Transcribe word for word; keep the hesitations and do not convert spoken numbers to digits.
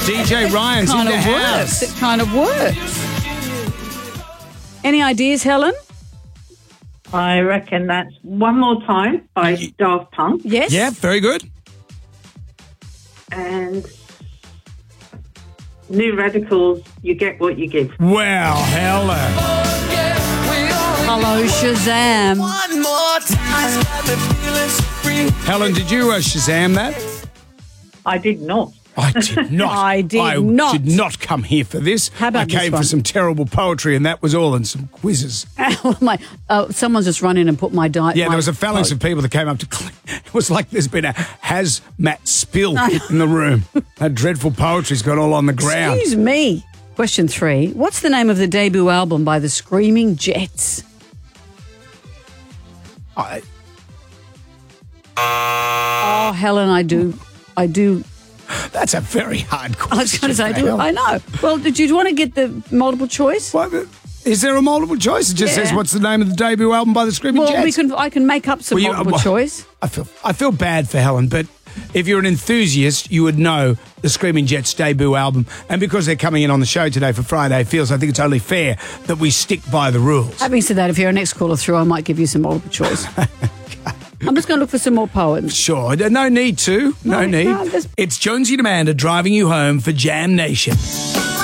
D J Ryan's in Kind the of house. works. It kind of works. Any ideas, Helen? I reckon that's One More Time by Daft Punk. Yes? Yeah, very good. And New Radicals, You Get What You Give. Wow, Helen. Hello, Shazam. One more time, got me feeling so free. Helen, did you uh, Shazam that? I did not. I did not. I did I not. did not come here for this. How about I came this for one? some terrible poetry, and that was all, and some quizzes. Oh, my, uh, someone's just run in and put my diet. Yeah, there was a phalanx of people that came up to clean. It was like there's been a hazmat spill in the room. That dreadful poetry's got all on the ground. Excuse me. Question three. What's the name of the debut album by the Screaming Jets? I, Oh, Helen, I do. I do. that's a very hard question. I was going to say, I do. Helen. I know. Well, did you want to get the multiple choice? What, is there a multiple choice? It just Yeah. says, what's the name of the debut album by the Screaming Well, Jets? we can. I can make up some Well, you- multiple well, choice. I feel I feel bad for Helen, but if you're an enthusiast, you would know the Screaming Jets debut album. And because they're coming in on the show today for Friday Feels, I think it's only fair that we stick by the rules. Having said that, if you're our next caller through, I might give you some multiple choice. I'm just going to look for some more poems. Sure, no need to. No, No, need. no, just- It's Jonesy and Amanda driving you home for Jam Nation.